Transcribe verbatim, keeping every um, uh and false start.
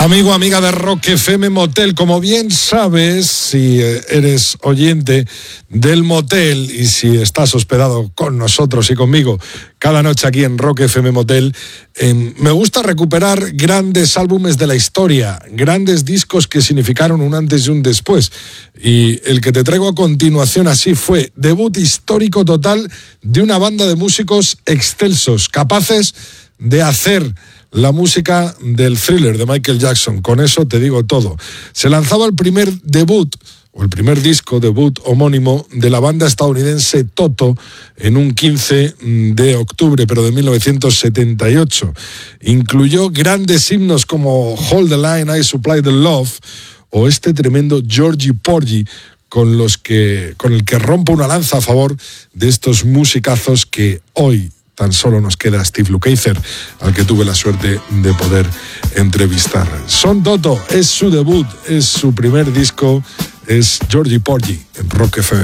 Amigo, amiga de Rock F M Motel, como bien sabes, si eres oyente del motel y si estás hospedado con nosotros y conmigo cada noche aquí en Rock F M Motel, eh, me gusta recuperar grandes álbumes de la historia, grandes discos que significaron un antes y un después. Y el que te traigo a continuación así fue debut histórico total de una banda de músicos excelsos, capaces de hacer la música del Thriller de Michael Jackson. Con eso te digo todo. Se lanzaba el primer debut, o el primer disco debut homónimo de la banda estadounidense Toto en un quince de octubre, pero de mil novecientos setenta y ocho. Incluyó grandes himnos como Hold the Line, I Supply the Love, o este tremendo Georgie Porgy, con los que, con el que rompo una lanza a favor de estos musicazos que hoy tan solo nos queda Steve Lukather, al que tuve la suerte de poder entrevistar. Son Toto, es su debut, es su primer disco, es Georgie Porgy en Rock F M.